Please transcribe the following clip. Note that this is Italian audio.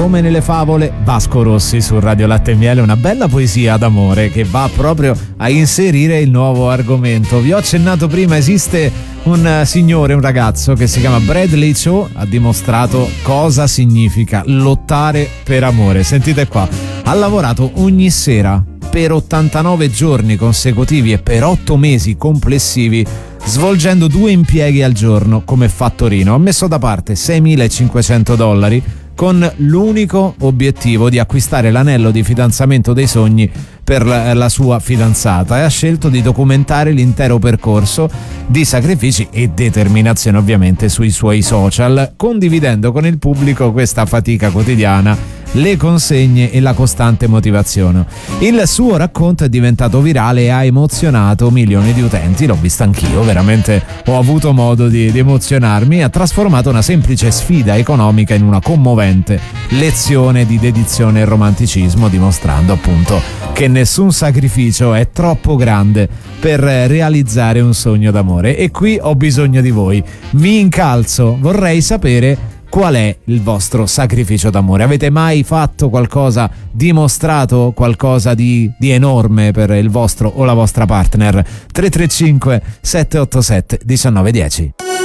come nelle favole, Vasco Rossi su Radio Latte e Miele, una bella poesia d'amore che va proprio a inserire il nuovo argomento. Vi ho accennato prima, esiste un signore, un ragazzo che si chiama Bradley Cho, ha dimostrato cosa significa lottare per amore. Sentite qua, ha lavorato ogni sera per 89 giorni consecutivi e per 8 mesi complessivi, svolgendo 2 impieghi al giorno come fattorino. Ha messo da parte $6.500 con l'unico obiettivo di acquistare l'anello di fidanzamento dei sogni per la sua fidanzata, e ha scelto di documentare l'intero percorso di sacrifici e determinazione ovviamente sui suoi social, condividendo con il pubblico questa fatica quotidiana, le consegne e la costante motivazione. Il suo racconto è diventato virale e ha emozionato milioni di utenti. L'ho visto anch'io, veramente ho avuto modo di emozionarmi. Ha trasformato una semplice sfida economica in una commovente lezione di dedizione e romanticismo, dimostrando appunto che nessun sacrificio è troppo grande per realizzare un sogno d'amore. E qui ho bisogno di voi, vi incalzo, vorrei sapere qual è il vostro sacrificio d'amore. Avete mai fatto qualcosa, dimostrato qualcosa di enorme per il vostro o la vostra partner? 335 787 1910.